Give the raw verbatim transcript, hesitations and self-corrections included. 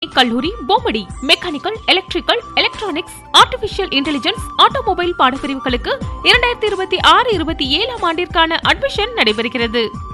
Polytechnic கல்லூரி Bommidi. Mechanical, electrical, electronics, artificial intelligence, automobile பாடப்பிரிவுகளுக்கு இரண்டாயிரத்தி இருபத்தி ஆறு இருபத்தி ஏழாம் ஆண்டிற்கான அட்மிஷன் நடைபெறுகிறது.